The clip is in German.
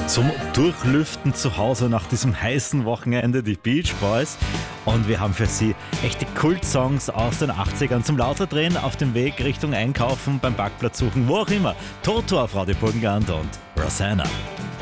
Zum Durchlüften zu Hause nach diesem heißen Wochenende die Beach Boys. Und wir haben für Sie echte Kultsongs aus den 80ern zum Lauterdrehen auf dem Weg Richtung Einkaufen, beim Parkplatz suchen, wo auch immer. Toto auf Radio Burgenland und Rosanna.